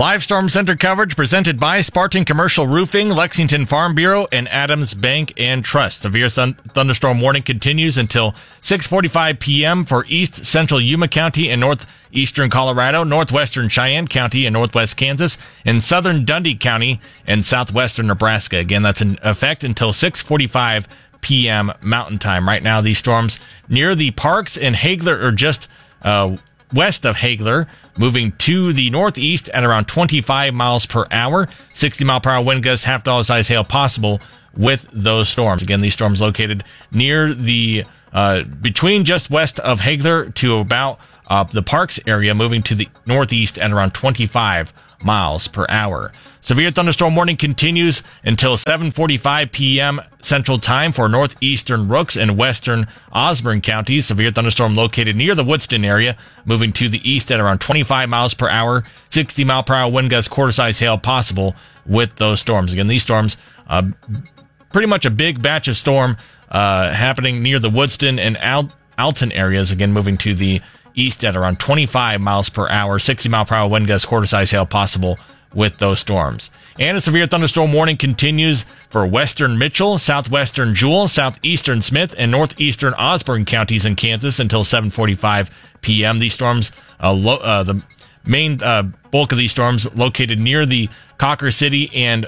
Live Storm Center coverage presented by Spartan Commercial Roofing, Lexington Farm Bureau, and Adams Bank and Trust. Severe thunderstorm warning continues until 6:45 p.m. for east central Yuma County and northeastern Colorado, northwestern Cheyenne County and northwest Kansas, and southern Dundee County and southwestern Nebraska. Again, that's in effect until 6:45 p.m. Mountain Time. Right now, these storms near the Parks and Hagler are just west of Hagler, moving to the northeast at around 25 miles per hour. 60 mile per hour wind gusts, half dollar size hail possible with those storms. Again, these storms located near the between just west of Hagler to about the Parks area, moving to the northeast at around 25 miles per hour. Severe thunderstorm warning continues until 7:45 p.m. Central Time for northeastern Rooks and western Osborne counties. Severe thunderstorm located near the Woodston area, moving to the east at around 25 miles per hour. 60 mile per hour wind gusts, quarter-size hail possible with those storms. Again, these storms, pretty much a big batch of storm happening near the Woodston and Alton areas. Again, moving to the east at around 25 miles per hour. 60 mile per hour wind gusts, quarter-size hail possible with those storms. And a severe thunderstorm warning continues for western Mitchell, southwestern Jewell, southeastern Smith, and northeastern Osborne counties in Kansas until 7:45 p.m. These storms, the main bulk of these storms located near the Cocker City and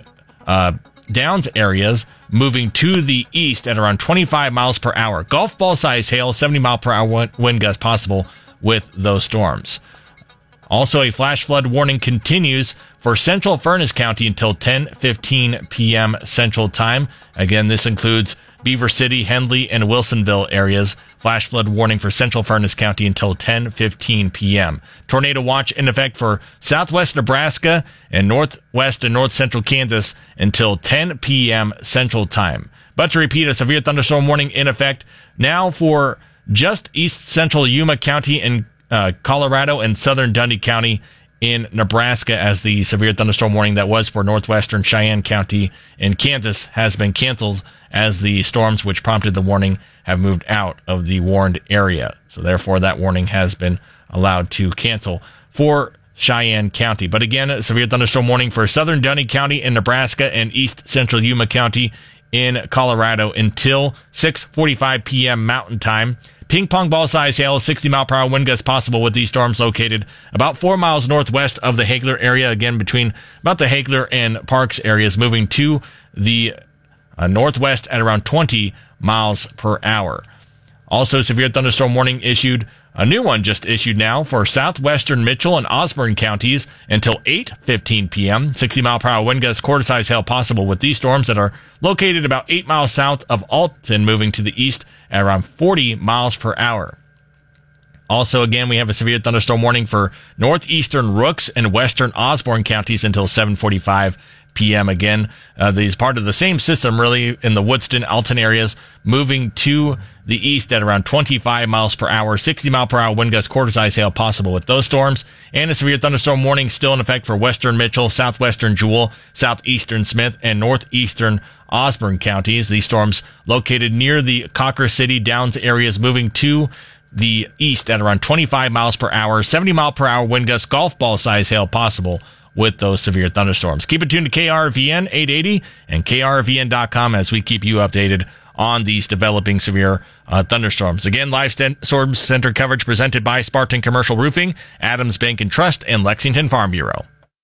Downs areas, moving to the east at around 25 miles per hour. Golf ball size hail, 70 mile per hour wind gusts possible with those storms. Also, a flash flood warning continues for central Furnace County until 10:15 p.m. Central Time. Again, this includes Beaver City, Hendley, and Wilsonville areas. Flash flood warning for central Furnace County until 10:15 p.m. Tornado watch in effect for southwest Nebraska and northwest and north central Kansas until 10 p.m. Central Time. But to repeat, a severe thunderstorm warning in effect now for just east central Yuma County and Colorado and southern Dundee County in Nebraska, as the severe thunderstorm warning that was for northwestern Cheyenne County in Kansas has been canceled, as the storms which prompted the warning have moved out of the warned area. So therefore, that warning has been allowed to cancel for Cheyenne County. But again, a severe thunderstorm warning for southern Dundee County in Nebraska and east central Yuma County in Colorado until 6:45 p.m. Mountain Time. Ping pong ball size hail, 60 mile per hour wind gusts possible with these storms located about 4 miles northwest of the Hagler area. Again, between about the Hagler and Parks areas, moving to the northwest at around 20 miles per hour. Also, severe thunderstorm warning issued. A new one just issued now for southwestern Mitchell and Osborne counties until 8:15 p.m. 60 mile per hour wind gusts, quarter-size hail possible with these storms that are located about 8 miles south of Alton, moving to the east at around 40 miles per hour. Also, again, we have a severe thunderstorm warning for northeastern Rooks and western Osborne counties until 7:45 p.m. Again, these part of the same system, really, in the Woodston, Alton areas, moving to the east at around 25 miles per hour. 60 mile per hour wind gusts, quarter-size hail possible with those storms. And a severe thunderstorm warning still in effect for western Mitchell, southwestern Jewell, southeastern Smith, and northeastern Osborne counties. These storms located near the Cocker City, Downs areas, moving to the east at around 25 miles per hour. 70 mile per hour wind gusts, golf ball size hail possible with those severe thunderstorms. Keep it tuned to KRVN 880 and KRVN.com as we keep you updated on these developing severe thunderstorms. Again, Live Storm Center coverage presented by Spartan Commercial Roofing, Adams Bank and Trust, and Lexington Farm Bureau.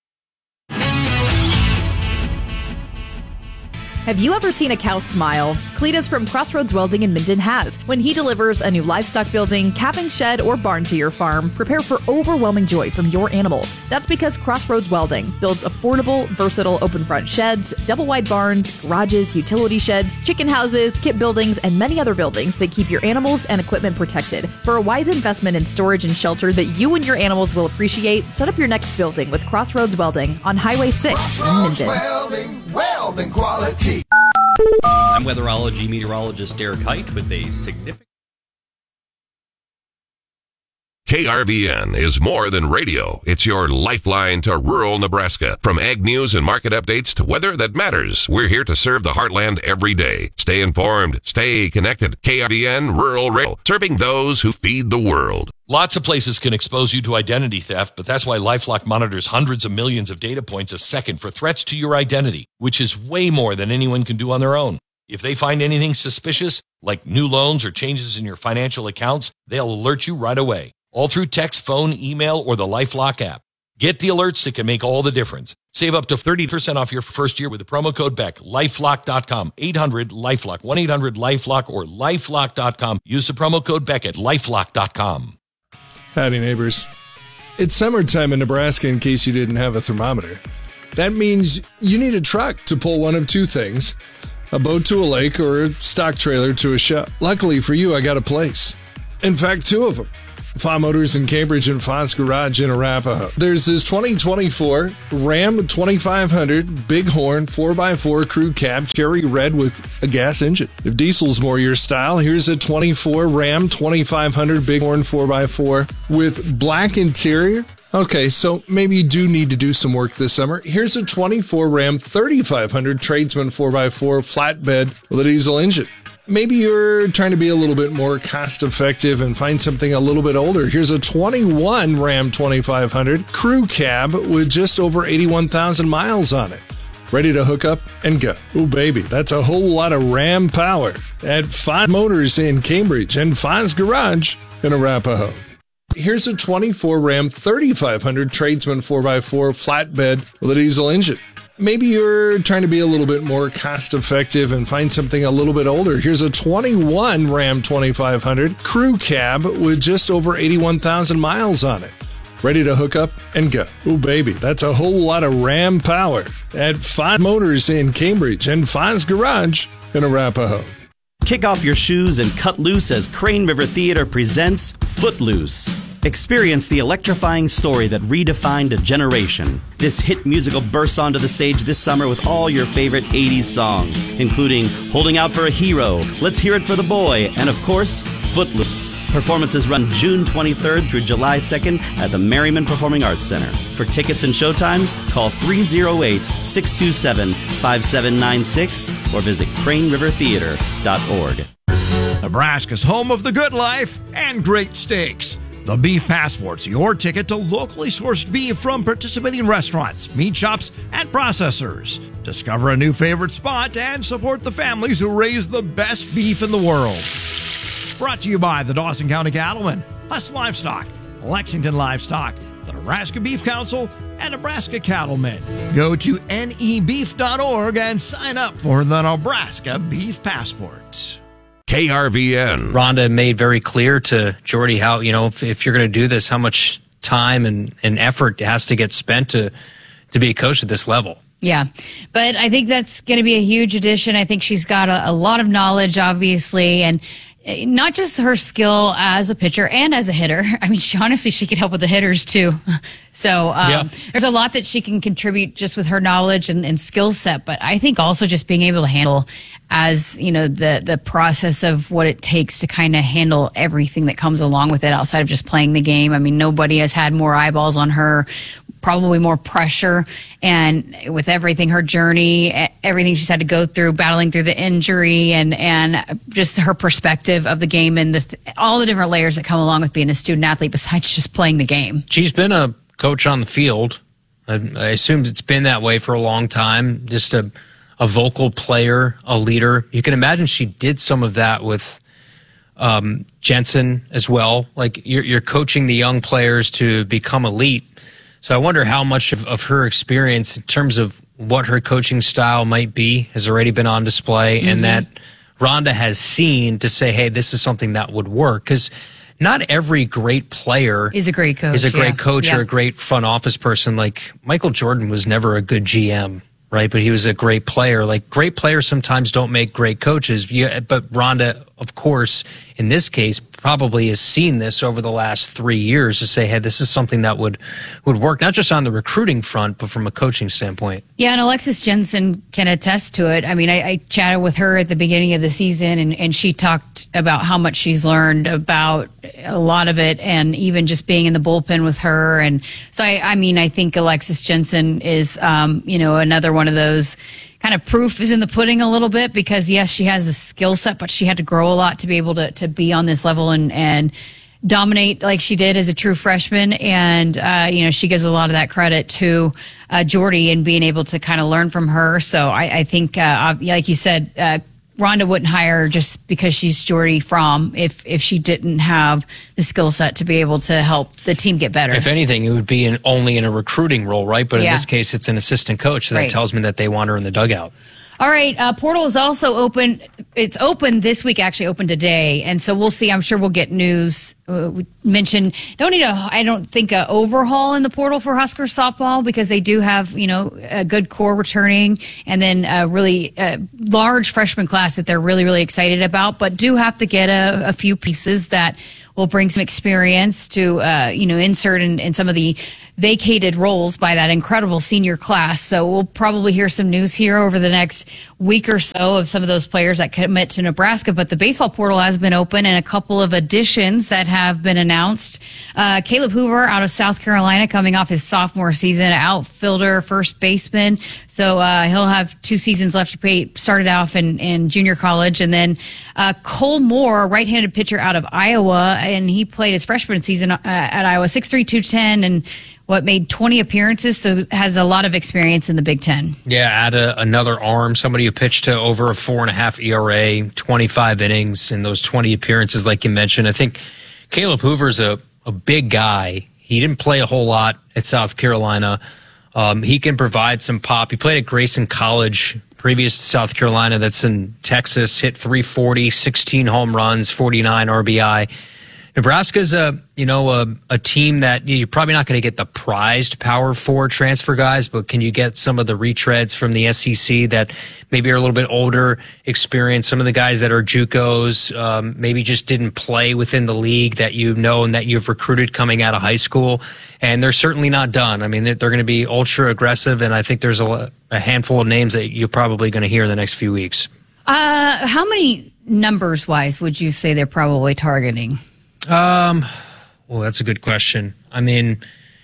Have you ever seen a cow smile? Cletus from Crossroads Welding in Minden has. When he delivers a new livestock building, calving shed, or barn to your farm, prepare for overwhelming joy from your animals. That's because Crossroads Welding builds affordable, versatile open front sheds, double wide barns, garages, utility sheds, chicken houses, kit buildings, and many other buildings that keep your animals and equipment protected. For a wise investment in storage and shelter that you and your animals will appreciate, set up your next building with Crossroads Welding on Highway 6 in Minden. Welding quality. I'm weatherology meteorologist Derek Height with a significant KRVN is more than radio. It's your lifeline to rural Nebraska. From ag news and market updates to weather that matters, we're here to serve the heartland every day. Stay informed. Stay connected. KRVN Rural Radio, serving those who feed the world. Lots of places can expose you to identity theft, but that's why LifeLock monitors hundreds of millions of data points a second for threats to your identity, which is way more than anyone can do on their own. If they find anything suspicious, like new loans or changes in your financial accounts, they'll alert you right away. All through text, phone, email, or the LifeLock app. Get the alerts that can make all the difference. Save up to 30% off your first year with the promo code BECK. LifeLock.com. 800-LifeLock. 1-800-LifeLock or LifeLock.com. Use the promo code BECK at LifeLock.com. Howdy, neighbors. It's summertime in Nebraska in case you didn't have a thermometer. That means you need a truck to pull one of two things. A boat to a lake or a stock trailer to a show. Luckily for you, I got a place. In fact, two of them. Fa Motors in Cambridge and Fa's Garage in Arapahoe. There's this 2024 Ram 2500 Bighorn 4x4 crew cab, cherry red with a gas engine. If diesel's more your style, here's a 24 Ram 2500 Bighorn 4x4 with black interior. Okay, so maybe you do need to do some work this summer. Here's a 24 Ram 3500 Tradesman 4x4 flatbed with a diesel engine. Maybe you're trying to be a little bit more cost effective and find something a little bit older. Here's a 21 Ram 2500 crew cab with just over 81,000 miles on it. Ready to hook up and go. Ooh, baby, that's a whole lot of Ram power at Fa Motors in Cambridge and Fa's Garage in Arapahoe. Here's a 24 Ram 3500 Tradesman 4x4 flatbed with a diesel engine. Maybe you're trying to be a little bit more cost effective and find something a little bit older. Here's a 21 Ram 2500 crew cab with just over 81,000 miles on it. Ready to hook up and go. Ooh, baby, that's a whole lot of Ram power at Fa Motors in Cambridge and Fa's Garage in Arapahoe. Kick off your shoes and cut loose as Crane River Theater presents Footloose. Experience the electrifying story that redefined a generation. This hit musical bursts onto the stage this summer with all your favorite 80s songs, including Holding Out for a Hero, Let's Hear It for the Boy, and of course, Footloose. Performances run June 23rd through July 2nd at the Merriman Performing Arts Center. For tickets and showtimes, call 308-627-5796 or visit cranerivertheater.org. Nebraska's home of the good life and great steaks. The Beef Passport's your ticket to locally sourced beef from participating restaurants, meat shops, and processors. Discover a new favorite spot and support the families who raise the best beef in the world. Brought to you by the Dawson County Cattlemen, Huss Livestock, Lexington Livestock, the Nebraska Beef Council, and Nebraska Cattlemen. Go to nebeef.org and sign up for the Nebraska Beef Passport. KRVN. Rhonda made very clear to Jordy how, if you're going to do this, how much time and effort has to get spent to be a coach at this level. Yeah, but I think that's going to be a huge addition. I think she's got a lot of knowledge, obviously, and not just her skill as a pitcher and as a hitter. I mean, she could help with the hitters too. So there's a lot that she can contribute just with her knowledge and skill set. But I think also just being able to handle, as the process of what it takes to kind of handle everything that comes along with it outside of just playing the game. I mean, nobody has had more eyeballs on her, probably more pressure, and with everything, her journey, everything she's had to go through, battling through the injury, and just her perspective of the game and all the different layers that come along with being a student athlete besides just playing the game. She's been a coach on the field. I assume it's been that way for a long time. Just a vocal player, a leader. You can imagine she did some of that with Jensen as well. Like you're coaching the young players to become elite. So I wonder how much of her experience in terms of what her coaching style might be has already been on display, and that Rhonda has seen to say, hey, this is something that would work. Because not every great player is a great coach. Or a great front office person. Like Michael Jordan was never a good GM, right? But he was a great player. Like great players sometimes don't make great coaches. But Rhonda of course, in this case, probably has seen this over the last 3 years to say, hey, this is something that would work, not just on the recruiting front, but from a coaching standpoint. Yeah, and Alexis Jensen can attest to it. I mean, I chatted with her at the beginning of the season, and she talked about how much she's learned about a lot of it, and even just being in the bullpen with her. And so, I think Alexis Jensen is, another one of those kind of proof is in the pudding a little bit, because yes, she has the skill set, but she had to grow a lot to be able to be on this level and dominate like she did as a true freshman. And, she gives a lot of that credit to Jordy and being able to kind of learn from her. So I think, like you said, Rhonda wouldn't hire her just because she's Jordy Fromm if she didn't have the skill set to be able to help the team get better. If anything, it would be only in a recruiting role, right? But in this case, it's an assistant coach, so that tells me that they want her in the dugout. All right, portal is also open. It's open this week, actually open today, and so we'll see. I'm sure we'll get news. We mentioned I don't think an overhaul in the portal for Husker softball, because they do have a good core returning, and then a really large freshman class that they're really, really excited about, but do have to get a few pieces that will bring some experience to insert in some of the vacated roles by that incredible senior class. So we'll probably hear some news here over the next week or so of some of those players that commit to Nebraska. But the baseball portal has been open, and a couple of additions that have been announced. Caleb Hoover out of South Carolina, coming off his sophomore season, outfielder, first baseman. So he'll have 2 seasons left to play. Started off in junior college. And then Cole Moore, right-handed pitcher out of Iowa, and he played his freshman season at Iowa, 6'3", 210, and made 20 appearances, so has a lot of experience in the Big Ten. Yeah, add another arm, somebody who pitched to over a 4.5 ERA, 25 innings, and those 20 appearances, like you mentioned. I think Caleb Hoover's a big guy. He didn't play a whole lot at South Carolina. He can provide some pop. He played at Grayson College, previous to South Carolina, that's in Texas, hit 340, 16 home runs, 49 RBI. Nebraska's a team that you're probably not going to get the prized Power 4 transfer guys, but can you get some of the retreads from the SEC that maybe are a little bit older, experienced, some of the guys that are JUCOs, maybe just didn't play within the league that and that you've recruited coming out of high school, and they're certainly not done. I mean, they're going to be ultra aggressive, and I think there's a handful of names that you're probably going to hear in the next few weeks. How many numbers-wise would you say they're probably targeting? Well, that's a good question. I mean,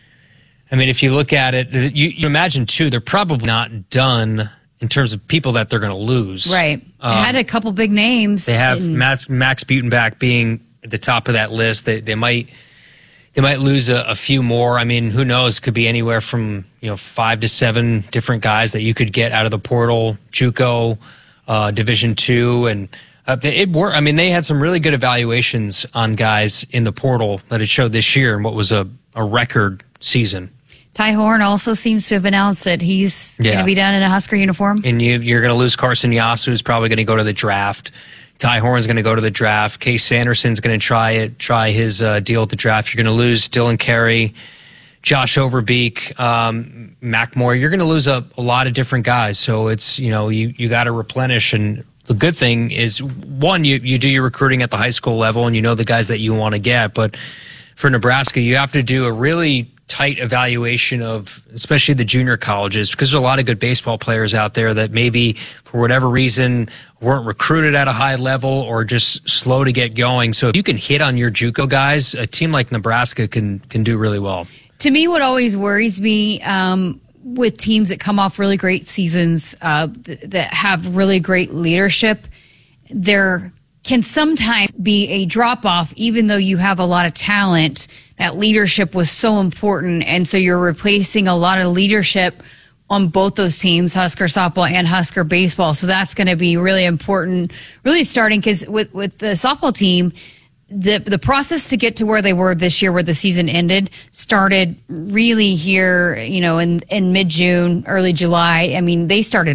if you look at it, you imagine too, they're probably not done in terms of people that they're going to lose. Right. They had a couple big names. They have Max Butenbach being at the top of that list. They might lose a few more. I mean, who knows? Could be anywhere from 5 to 7 different guys that you could get out of the portal, JUCO, Division II, and. It worked. I mean, they had some really good evaluations on guys in the portal that it showed this year, and what was a record season. Ty Horn also seems to have announced that he's going to be done in a Husker uniform. And you're going to lose Carson Yasu, who's probably going to go to the draft. Ty Horn's going to go to the draft. Case Sanderson's going to try his deal at the draft. You're going to lose Dylan Carey, Josh Overbeek, Mac Moore. You're going to lose a lot of different guys. So it's you got to replenish. And the good thing is, one, you do your recruiting at the high school level, and you know the guys that you want to get. But for Nebraska, you have to do a really tight evaluation of especially the junior colleges, because there's a lot of good baseball players out there that maybe for whatever reason weren't recruited at a high level or just slow to get going. So if you can hit on your JUCO guys, a team like Nebraska can do really well. To me, what always worries me with teams that come off really great seasons, that have really great leadership, there can sometimes be a drop-off, even though you have a lot of talent. That leadership was so important, and so you're replacing a lot of leadership on both those teams, Husker softball and Husker baseball. So that's going to be really important, really starting, because with the softball team, the process to get to where they were this year, where the season ended, started really here, in mid-June, early July. I mean, they started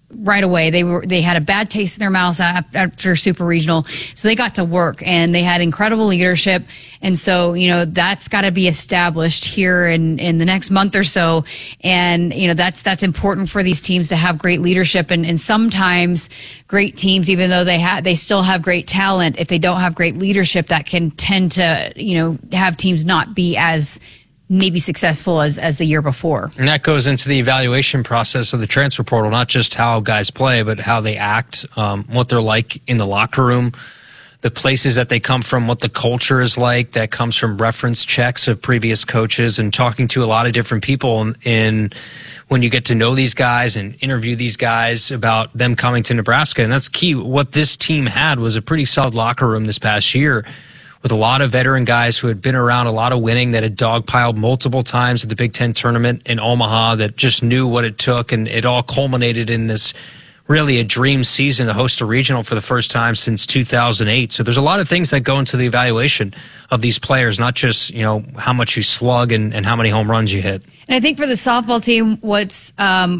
right away. They had a bad taste in their mouths after Super Regional, so they got to work, and they had incredible leadership. And so, that's got to be established here in the next month or so. And, that's important for these teams to have great leadership. And sometimes great teams, even though they still have great talent, if they don't have great leadership, that can tend to, have teams not be as maybe successful as the year before. And that goes into the evaluation process of the transfer portal, not just how guys play, but how they act, what they're like in the locker room, the places that they come from, what the culture is like. That comes from reference checks of previous coaches and talking to a lot of different people. And when you get to know these guys and interview these guys about them coming to Nebraska, and that's key. What this team had was a pretty solid locker room this past year, with a lot of veteran guys who had been around a lot of winning, that had dogpiled multiple times at the Big Ten tournament in Omaha, that just knew what it took. And it all culminated in this really a dream season to host a regional for the first time since 2008. So there's a lot of things that go into the evaluation of these players, not just, how much you slug and how many home runs you hit. And I think for the softball team, what's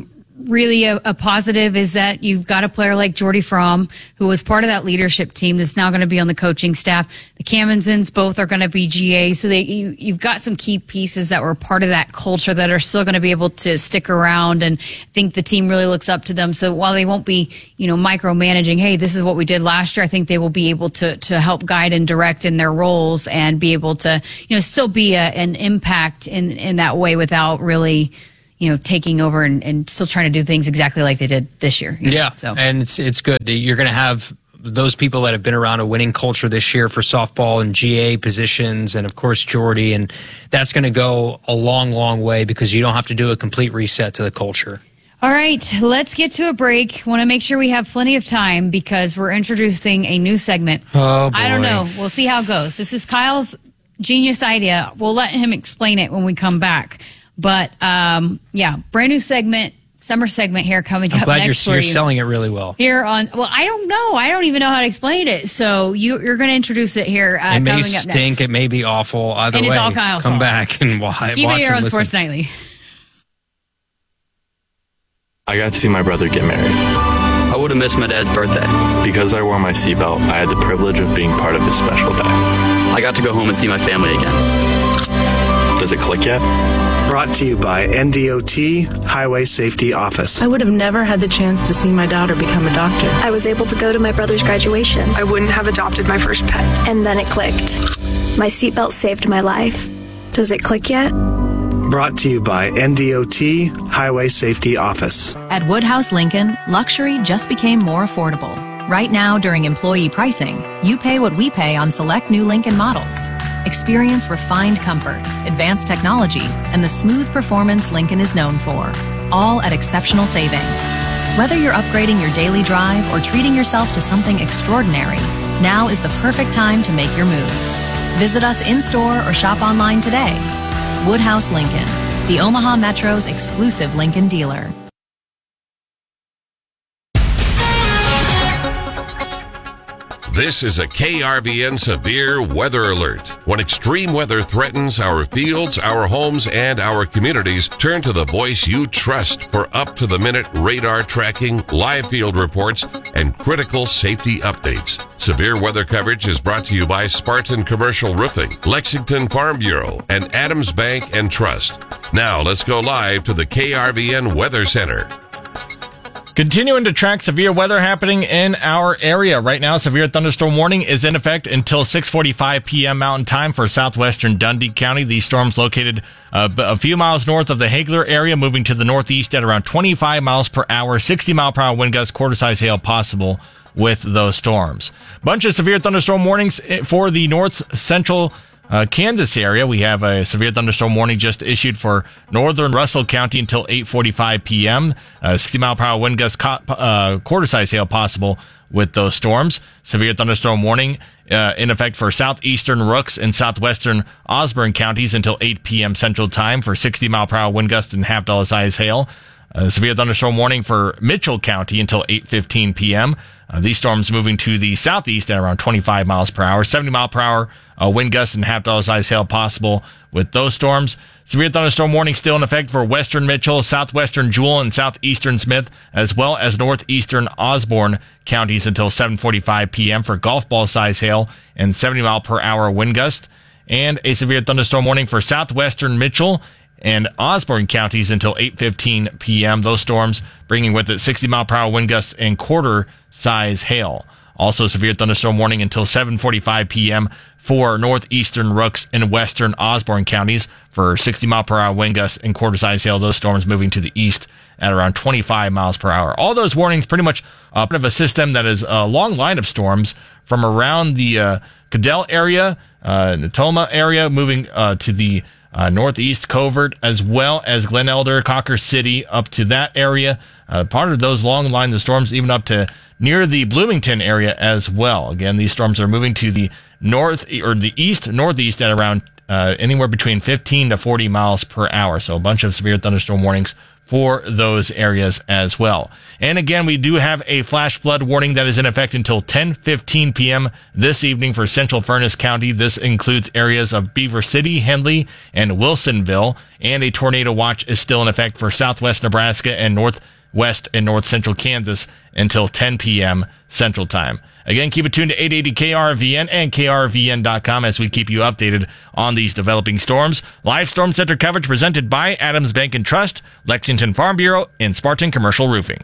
really a positive is that you've got a player like Jordy Fromm, who was part of that leadership team, that's now going to be on the coaching staff. The Kamenzens both are going to be GA, so you've got some key pieces that were part of that culture that are still going to be able to stick around, and I think the team really looks up to them. So while they won't be, micromanaging, hey, this is what we did last year, I think they will be able to help guide and direct in their roles and be able to, still be an impact in that way without really taking over and still trying to do things exactly like they did this year. Yeah. So. And it's good. You're going to have those people that have been around a winning culture this year for softball and GA positions, and of course Jordy, and that's going to go a long, long way because you don't have to do a complete reset to the culture. All right, let's get to a break. Want to make sure we have plenty of time because we're introducing a new segment. Oh, boy. I don't know. We'll see how it goes. This is Kyle's genius idea. We'll let him explain it when we come back. But, brand new segment, summer segment here coming up next for you. You're selling it really well. Here on, I don't know. I don't even know how to explain it. So you're going to introduce it here it may coming up stink. next. It may be awful. Either way, it's all Kyle's come fault. back and watch Keep it here on listen. Sports Nightly. I got to see my brother get married. I would have missed my dad's birthday. Because I wore my seatbelt, I had the privilege of being part of his special day. I got to go home and see my family again. Does it click yet? Brought to you by NDOT Highway Safety Office. I would have never had the chance to see my daughter become a doctor. I was able to go to my brother's graduation. I wouldn't have adopted my first pet. And then it clicked. My seatbelt saved my life. Does it click yet? Brought to you by NDOT Highway Safety Office. At Woodhouse Lincoln, luxury just became more affordable. Right now, during employee pricing, you pay what we pay on select new Lincoln models. Experience refined comfort, advanced technology, and the smooth performance Lincoln is known for, all at exceptional savings. Whether you're upgrading your daily drive or treating yourself to something extraordinary, now is the perfect time to make your move. Visit us in-store or shop online today. Woodhouse Lincoln, the Omaha Metro's exclusive Lincoln dealer. This is a KRVN severe weather alert. When extreme weather threatens our fields, our homes, and our communities, turn to the voice you trust for up-to-the-minute radar tracking, live field reports, and critical safety updates. Severe weather coverage is brought to you by Spartan Commercial Roofing, Lexington Farm Bureau, and Adams Bank and Trust. Now let's go live to the KRVN Weather Center. Continuing to track severe weather happening in our area. Right now, severe thunderstorm warning is in effect until 6:45 p.m. Mountain Time for southwestern Dundee County. These storms located a few miles north of the Hagler area, moving to the northeast at around 25 miles per hour, 60-mile-per-hour wind gusts, quarter-size hail possible with those storms. Bunch of severe thunderstorm warnings for the north-central Kansas area. We have a severe thunderstorm warning just issued for northern Russell County until 8:45 p.m. 60-mile-per-hour wind gusts, quarter-size hail possible with those storms. Severe thunderstorm warning in effect for southeastern Rooks and southwestern Osborne counties until 8 p.m. Central Time for 60-mile-per-hour wind gusts and half-dollar size hail. Severe thunderstorm warning for Mitchell County until 8:15 p.m. These storms moving to the southeast at around 25 miles per hour. 70 mile per hour wind gusts and half-dollar size hail possible with those storms. Severe thunderstorm warning still in effect for western Mitchell, southwestern Jewell, and southeastern Smith, as well as northeastern Osborne counties until 7:45 p.m. for golf ball size hail and 70 mile per hour wind gust. And a severe thunderstorm warning for southwestern Mitchell and Osborne counties until 8:15 p.m. Those storms bringing with it 60 mile per hour wind gusts and quarter size hail. Also severe thunderstorm warning until 7:45 p.m. for northeastern Rooks and western Osborne counties for 60 mile per hour wind gusts and quarter size hail. Those storms moving to the east at around 25 miles per hour. All those warnings pretty much part of a system that is a long line of storms from around the Cadell area, Natoma area, moving to the northeast Covert, as well as Glen Elder, Cocker City, up to that area. Part of those long lines of storms even up to near the Bloomington area as well. Again, these storms are moving to the north or the east, northeast at around anywhere between 15 to 40 miles per hour. So a bunch of severe thunderstorm warnings for those areas as well. And again, we do have a flash flood warning that is in effect until 10:15 p.m. this evening for Central Furnace County. This includes areas of Beaver City, Henley, and Wilsonville. And a tornado watch is still in effect for southwest Nebraska and northwest and north central Kansas until 10 p.m. Central Time. Again, keep it tuned to 880 KRVN and KRVN.com as we keep you updated on these developing storms. Live Storm Center coverage presented by Adams Bank and Trust, Lexington Farm Bureau, and Spartan Commercial Roofing.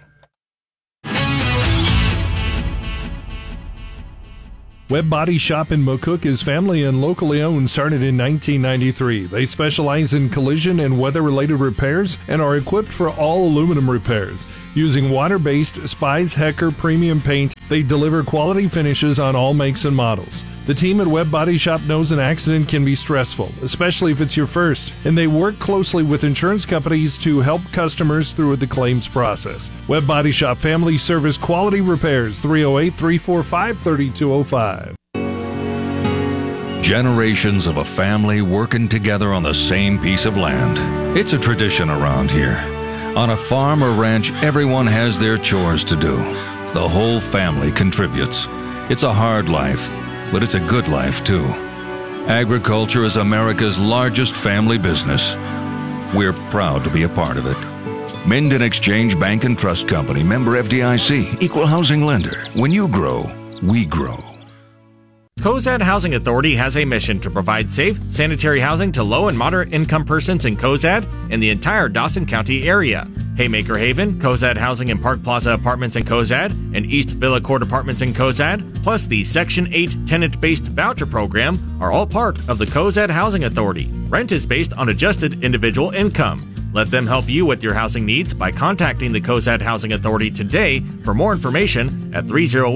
Webb Body Shop in McCook is family and locally owned, started in 1993. They specialize in collision and weather-related repairs and are equipped for all aluminum repairs. Using water-based Spies Hecker premium paint, they deliver quality finishes on all makes and models. The team at Webb Body Shop knows an accident can be stressful, especially if it's your first, and they work closely with insurance companies to help customers through the claims process. Webb Body Shop Family Service Quality Repairs, 308-345-3205. Generations of a family working together on the same piece of land. It's a tradition around here. On a farm or ranch, everyone has their chores to do. The whole family contributes. It's a hard life, but it's a good life too. Agriculture is America's largest family business. We're proud to be a part of it. Minden Exchange Bank and Trust Company, member FDIC, equal housing lender. When you grow, we grow. Cozad Housing Authority has a mission to provide safe, sanitary housing to low and moderate income persons in Cozad and the entire Dawson County area. Haymaker Haven, Cozad Housing and Park Plaza Apartments in Cozad, and East Villa Court Apartments in Cozad, plus the Section 8 tenant-based voucher program are all part of the Cozad Housing Authority. Rent is based on adjusted individual income. Let them help you with your housing needs by contacting the Cozad Housing Authority today for more information at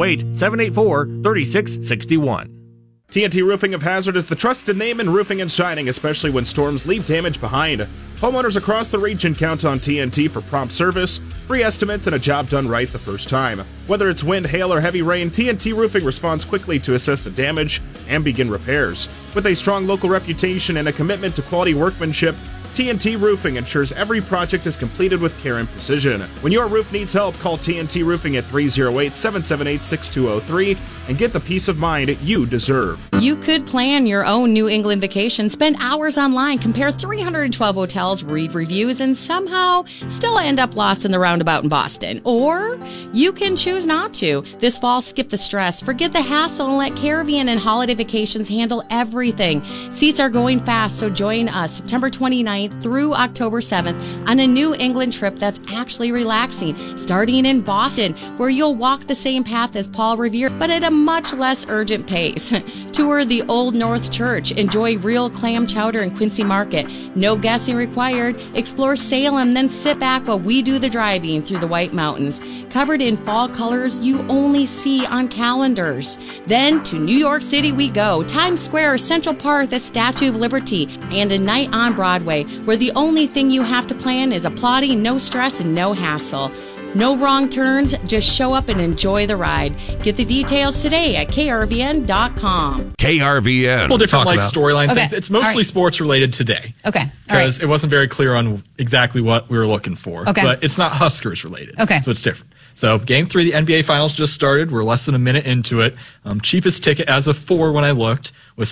308-784-3661. TNT Roofing of Hazard is the trusted name in roofing and shining, especially when storms leave damage behind. Homeowners across the region count on TNT for prompt service, free estimates, and a job done right the first time. Whether it's wind, hail, or heavy rain, TNT Roofing responds quickly to assess the damage and begin repairs. With a strong local reputation and a commitment to quality workmanship, TNT Roofing ensures every project is completed with care and precision. When your roof needs help, call TNT Roofing at 308-778-6203 and get the peace of mind you deserve. You could plan your own New England vacation, spend hours online, compare 312 hotels, read reviews, and somehow still end up lost in the roundabout in Boston. Or you can choose not to. This fall, skip the stress, forget the hassle, and let Caribbean and Holiday Vacations handle everything. Seats are going fast, so join us September 29th through October 7th on a New England trip that's actually relaxing, starting in Boston, where you'll walk the same path as Paul Revere, but at a much less urgent pace. Tour the Old North Church, enjoy real clam chowder in Quincy Market, no guessing required, explore Salem, then sit back while we do the driving through the White Mountains, covered in fall colors you only see on calendars. Then to New York City we go, Times Square, Central Park, the Statue of Liberty, and a night on Broadway, where the only thing you have to plan is applauding, no stress, and no hassle. No wrong turns, just show up and enjoy the ride. Get the details today at krvn.com. KRVN. Couple different Talk about- storyline Okay. things. It's mostly All right. sports related today. Okay. All Because right. it wasn't very clear on exactly what we were looking for. Okay. But it's not Huskers related. Okay. So it's different. So Game 3 of the NBA Finals just started. We're less than a minute into it. Cheapest ticket as of 4 when I looked was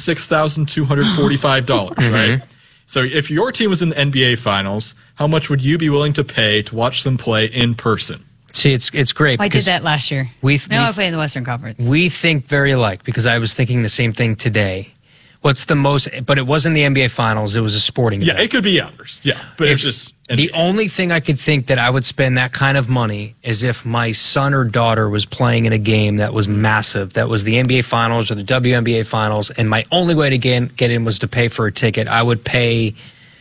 $6,245, right? So if your team was in the NBA Finals, how much would you be willing to pay to watch them play in person? See, it's great. I did because that last year. I played in the Western Conference. We think very alike because I was thinking the same thing today. What's the most? But it wasn't the NBA Finals. It was a sporting event. Yeah, it could be others. Yeah, but it's just the only thing I could think that I would spend that kind of money is if my son or daughter was playing in a game that was massive, that was the NBA Finals or the WNBA Finals, and my only way to get in was to pay for a ticket. I would pay.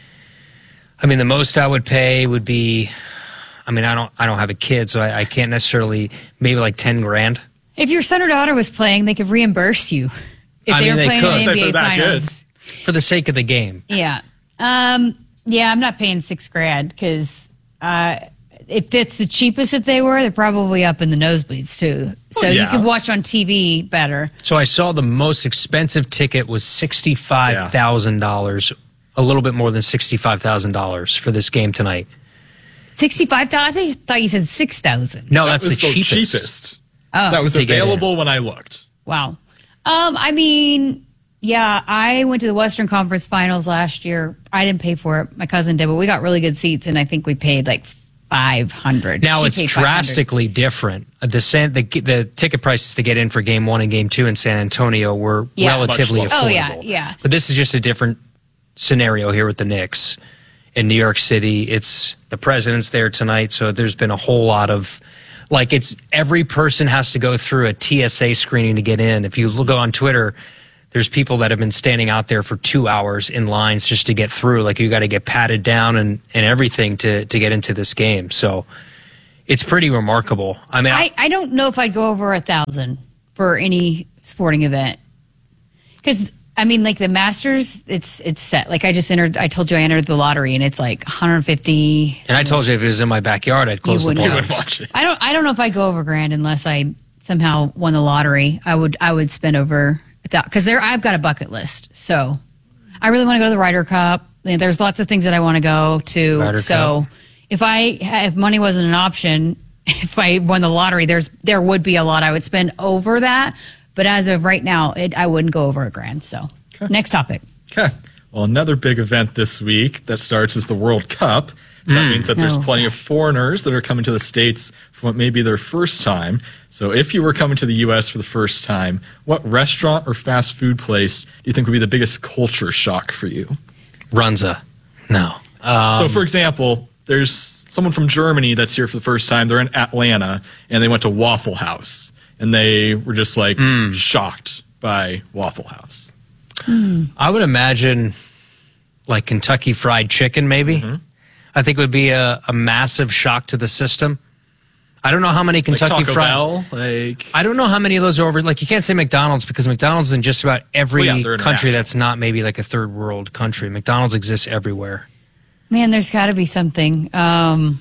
I mean, the most I would pay would be. I mean, I don't have a kid, so I can't necessarily. Maybe like $10,000. If your son or daughter was playing, they could reimburse you if they were playing in the NBA Finals. For the sake of the game. Yeah. Yeah, I'm not paying $6,000 because if it's the cheapest that they were, they're probably up in the nosebleeds too. So you could watch on TV better. So I saw the most expensive ticket was $65,000, a little bit more than $65,000 for this game tonight. $65,000? I thought you said $6,000. No, That that's the was the cheapest. cheapest. Oh. That was To get in. available when I looked. Wow. I mean, yeah, I went to the Western Conference Finals last year. I didn't pay for it. My cousin did, but we got really good seats, and I think we paid like $500. Now She it's paid $500. drastically different. The ticket prices to get in for Game 1 and Game 2 in San Antonio were relatively Much affordable. Oh, yeah. But this is just a different scenario here with the Knicks. In New York City, it's the president's there tonight, so there's been a whole lot of it's every person has to go through a TSA screening to get in. If you go on Twitter, there's people that have been standing out there for 2 hours in lines just to get through. Like you got to get patted down and everything to get into this game. So it's pretty remarkable. I mean, I don't know if I'd go over 1,000 for any sporting event because. I mean, like the Masters, it's set. Like I told you I entered the lottery and it's like 150. And I told you if it was in my backyard, I'd close the blinds. I don't know if I'd go over $1,000 unless I somehow won the lottery. I would spend over that because I've got a bucket list. So I really want to go to the Ryder Cup. There's lots of things that I want to go to. Ryder Cup. If money wasn't an option, if I won the lottery, there would be a lot I would spend over that. But as of right now, I wouldn't go over $1,000. So next topic. Okay. Well, another big event this week that starts is the World Cup. So that means that there's plenty of foreigners that are coming to the States for what may be their first time. So if you were coming to the U.S. for the first time, what restaurant or fast food place do you think would be the biggest culture shock for you? Runza. No. So, for example, there's someone from Germany that's here for the first time. They're in Atlanta, and they went to Waffle House. And they were just shocked by Waffle House. I would imagine like Kentucky Fried Chicken, maybe. Mm-hmm. I think it would be a massive shock to the system. I don't know how many Kentucky Taco Fried. Bell, I don't know how many of those are over. Like you can't say McDonald's because McDonald's is in just about every they're country international. that's not maybe like a third world country. McDonald's exists everywhere. Man, there's got to be something. I'm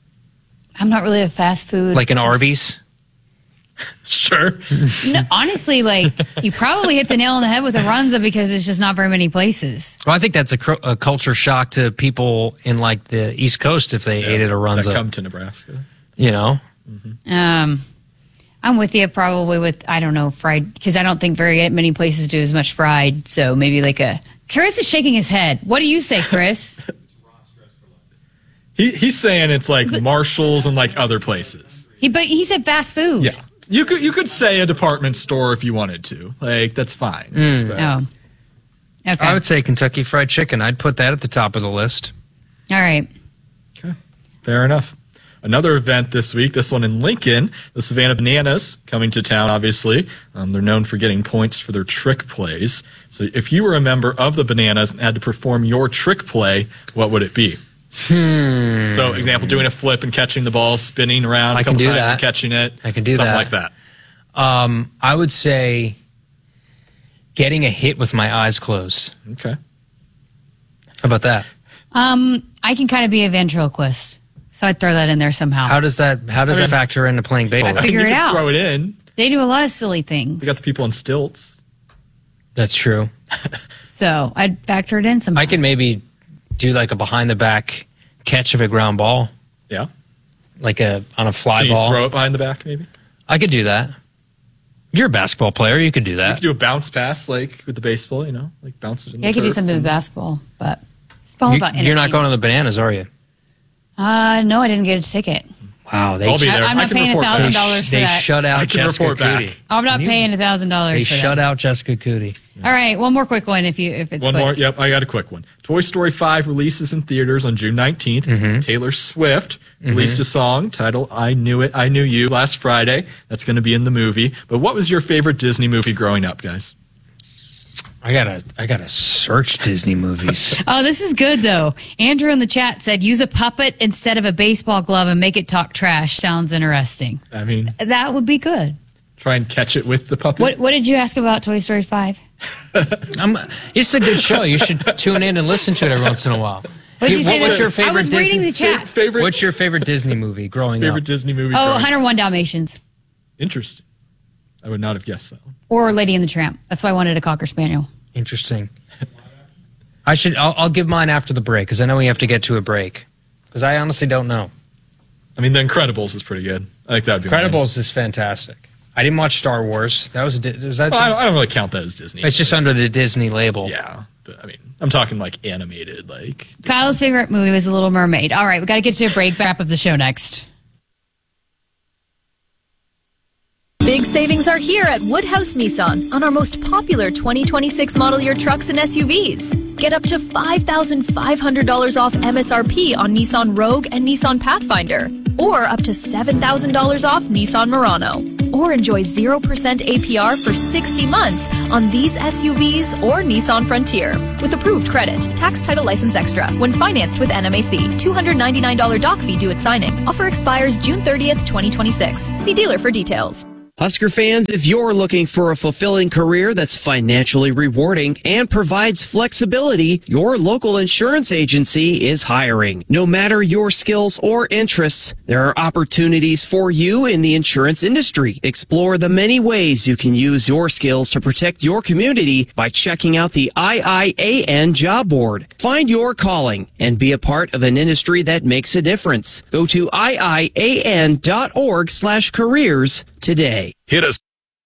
not really a fast food. Like an Arby's. Sure. No, honestly, you probably hit the nail on the head with a Runza because it's just not very many places. Well, I think that's a culture shock to people in like the East Coast if they ate at a Runza. That come to Nebraska. You know? I'm with you probably with, I don't know, fried, because I don't think very many places do as much fried. So maybe Chris is shaking his head. What do you say, Chris? He's saying it's like Marshall's and like other places. But he said fast food. Yeah. You could say a department store if you wanted to. That's fine. But- Oh. Okay. I would say Kentucky Fried Chicken. I'd put that at the top of the list. All right. Fair enough. Another event this week, this one in Lincoln, the Savannah Bananas coming to town, obviously. They're known for getting points for their trick plays. So if you were a member of the Bananas and had to perform your trick play, what would it be? So, example, doing a flip and catching the ball, spinning around a couple times and catching it. I can do something that. like that. I would say getting a hit with my eyes closed. Okay. How about that? I can kind of be a ventriloquist. So I'd throw that in there somehow. How does that factor into playing baseball? Figure it out. Throw it in. They do a lot of silly things. They got the people on stilts. That's true. So I'd factor it in somehow. I can maybe do like a behind the back catch of a ground ball. Yeah. Like on a fly Can you ball. throw it behind the back, maybe? I could do that. You're a basketball player. You could do that. You could do a bounce pass, like with the baseball, like bounce it in the I could do turf. something with basketball, but it's all about You're not going to the Bananas, are you? No, I didn't get a ticket. Wow, I'll be there. I'm not paying $1,000 for They that. shut out I can Jessica report back. Cootie. I'm not paying $1,000 They for that. shut out Jessica Cootie. All right, one more quick one if it's One quick. more. Yep, I got a quick one. Toy Story 5 releases in theaters on June 19th. Mm-hmm. Taylor Swift released a song titled I Knew It, I Knew You last Friday. That's going to be in the movie. But what was your favorite Disney movie growing up, guys? I gotta search Disney movies. Oh, this is good though. Andrew in the chat said, "Use a puppet instead of a baseball glove and make it talk trash." Sounds interesting. I mean, that would be good. Try and catch it with the puppet. What did you ask about Toy Story 5? It's a good show. You should tune in and listen to it every once in a while. What did you say? What's your favorite? I was reading the chat. What's your favorite Disney movie growing up? Favorite Disney movie? Oh, growing up? 101 Dalmatians. Interesting. I would not have guessed that one. Or Lady and the Tramp. That's why I wanted a Cocker Spaniel. Interesting. I'll give mine after the break because I know we have to get to a break. Because I honestly don't know. I mean, The Incredibles is pretty good. I think that would be Incredibles is fantastic. I didn't watch Star Wars. Was that? Well, I don't really count that as Disney. It's just under the Disney label. Yeah, but I mean, I'm talking like animated, like. Kyle's favorite movie was The Little Mermaid. All right, we got to get to a break. Wrap up the show next. Big savings are here at Woodhouse Nissan on our most popular 2026 model year trucks and SUVs. Get up to $5,500 off MSRP on Nissan Rogue and Nissan Pathfinder, or up to $7,000 off Nissan Murano. Or enjoy 0% APR for 60 months on these SUVs or Nissan Frontier. With approved credit, tax title license extra, when financed with NMAC, $299 doc fee due at signing. Offer expires June 30th, 2026. See dealer for details. Husker fans, if you're looking for a fulfilling career that's financially rewarding and provides flexibility, your local insurance agency is hiring. No matter your skills or interests, there are opportunities for you in the insurance industry. Explore the many ways you can use your skills to protect your community by checking out the IIAN job board. Find your calling and be a part of an industry that makes a difference. Go to iian.org/careers today. Hit us.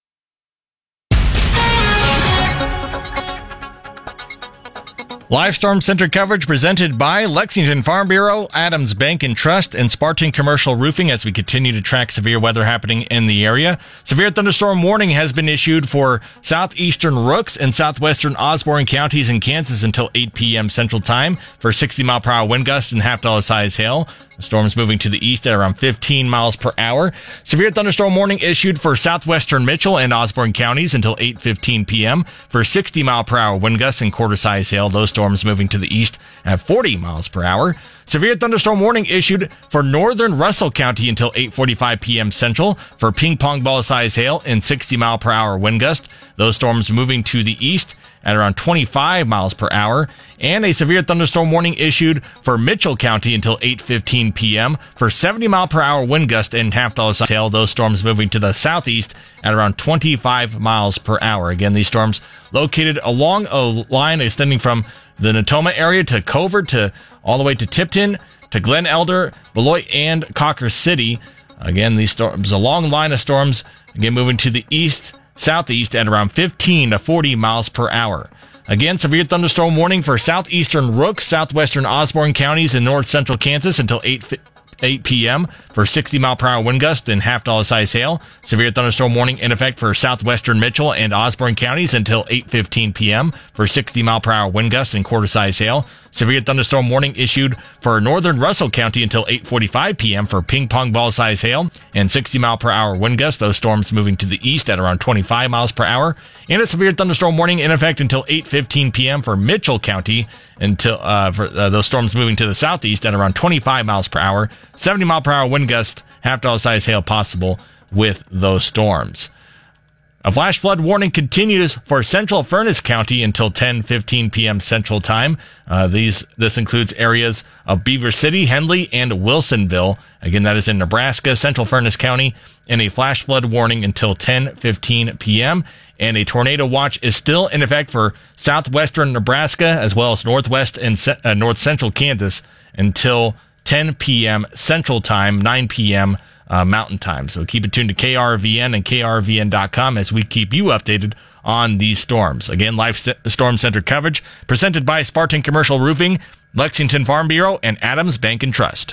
Live Storm Center coverage presented by Lexington Farm Bureau, Adams Bank and Trust, and Spartan Commercial Roofing as we continue to track severe weather happening in the area. Severe thunderstorm warning has been issued for southeastern Rooks and southwestern Osborne counties in Kansas until 8 p.m. Central Time for 60-mile-per-hour wind gusts and half-dollar size hail. The storm is moving to the east at around 15 miles per hour. Severe thunderstorm warning issued for southwestern Mitchell and Osborne counties until 8:15 p.m. for 60-mile-per-hour wind gusts and quarter-size hail. Those storms moving to the east at 40 miles per hour. Severe thunderstorm warning issued for northern Russell County until 8:45 p.m. Central for ping-pong ball-size hail and 60-mile-per-hour wind gust. Those storms moving to the east at around 25 miles per hour. And a severe thunderstorm warning issued for Mitchell County until 8:15 p.m. for 70-mile-per-hour wind gust and half-dollar size hail. Those storms moving to the southeast at around 25 miles per hour. Again, these storms located along a line extending from the Natoma area to Covert to all the way to Tipton to Glen Elder, Beloit, and Cocker City. Again, these storms, a long line of storms, again moving to the east, southeast at around 15 to 40 miles per hour. Again, severe thunderstorm warning for southeastern Rooks, southwestern Osborne counties, and north central Kansas until 8 p.m. for 60-mile-per-hour wind gusts and half-dollar size hail. Severe thunderstorm warning in effect for southwestern Mitchell and Osborne counties until 8:15 p.m. for 60-mile-per-hour wind gusts and quarter-size hail. Severe thunderstorm warning issued for northern Russell County until 8:45 p.m. for ping-pong ball-size hail and 60-mile-per-hour wind gusts. Those storms moving to the east at around 25 miles per hour. And a severe thunderstorm warning in effect until 8:15 p.m. for Mitchell County until those storms moving to the southeast at around 25 miles per hour. 70-mile-per-hour wind gust, half-dollar size hail possible with those storms. A flash flood warning continues for central Furnace County until 10:15 p.m. Central Time. This includes areas of Beaver City, Henley, and Wilsonville. Again, that is in Nebraska, central Furnace County, and a flash flood warning until 10:15 p.m. And a tornado watch is still in effect for southwestern Nebraska as well as northwest and north central Kansas until 10 p.m. Central Time, 9 p.m. Mountain Time. So keep it tuned to KRVN and KRVN.com as we keep you updated on these storms. Again, live storm center coverage presented by Spartan Commercial Roofing, Lexington Farm Bureau, and Adams Bank and Trust.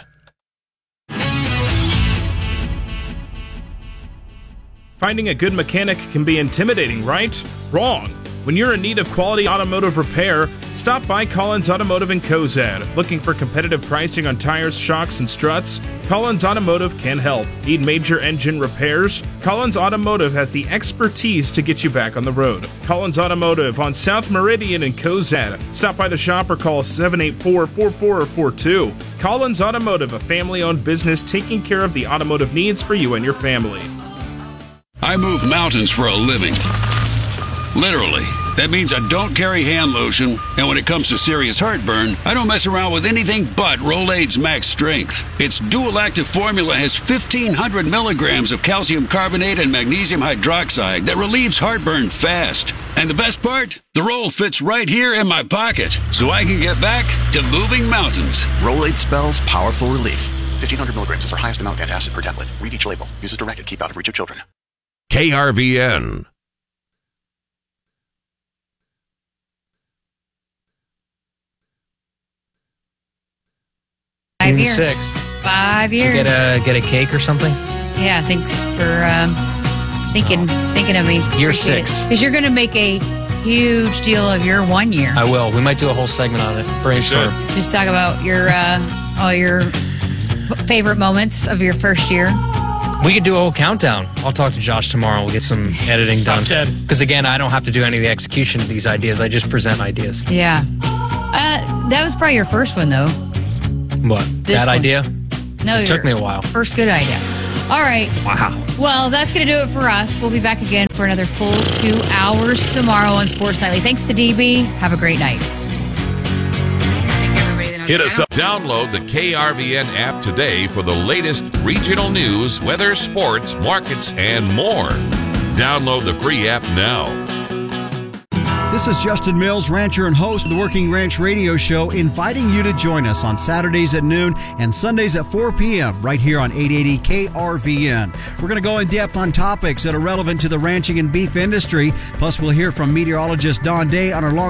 Finding a good mechanic can be intimidating, right? Wrong. When you're in need of quality automotive repair, stop by Collins Automotive in Cozad. Looking for competitive pricing on tires, shocks, and struts? Collins Automotive can help. Need major engine repairs? Collins Automotive has the expertise to get you back on the road. Collins Automotive on South Meridian in Cozad. Stop by the shop or call 784-4442. Collins Automotive, a family-owned business taking care of the automotive needs for you and your family. I move mountains for a living. Literally. That means I don't carry hand lotion, and when it comes to serious heartburn, I don't mess around with anything but Rolaids Max Strength. Its dual-active formula has 1,500 milligrams of calcium carbonate and magnesium hydroxide that relieves heartburn fast. And the best part? The roll fits right here in my pocket, so I can get back to moving mountains. Rolaids spells powerful relief. 1,500 milligrams is our highest amount of antacid per tablet. Read each label. Use as directed. Keep out of reach of children. KRVN. June 6th. 5 years. Get a cake or something? Yeah, thanks for thinking of me. Year 6. Because you're going to make a huge deal of your 1 year. I will. We might do a whole segment on it. Brainstorm. Just talk about your all your favorite moments of your first year. We could do a whole countdown. I'll talk to Josh tomorrow. We'll get some editing done. Because again, I don't have to do any of the execution of these ideas. I just present ideas. Yeah. That was probably your first one, though. What? That idea? No, it took me a while. First good idea. All right. Wow. Well, that's going to do it for us. We'll be back again for another full 2 hours tomorrow on Sports Nightly. Thanks to DB. Have a great night. Hit us up. Download the KRVN app today for the latest regional news, weather, sports, markets, and more. Download the free app now. This is Justin Mills, rancher and host of the Working Ranch Radio Show, inviting you to join us on Saturdays at noon and Sundays at 4 p.m. right here on 880 KRVN. We're going to go in depth on topics that are relevant to the ranching and beef industry. Plus, we'll hear from meteorologist Don Day on our long